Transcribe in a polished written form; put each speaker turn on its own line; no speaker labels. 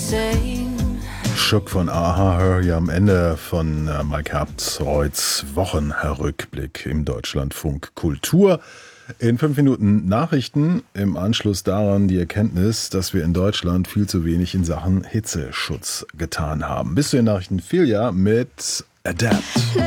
Schock von Aha, hör ja am Ende von Mike Herbstreuts Wochenrückblick im Deutschlandfunk Kultur. In 5 Minuten Nachrichten, im Anschluss daran die Erkenntnis, dass wir in Deutschland viel zu wenig in Sachen Hitzeschutz getan haben. Bis zu den Nachrichten Filia mit Adapt.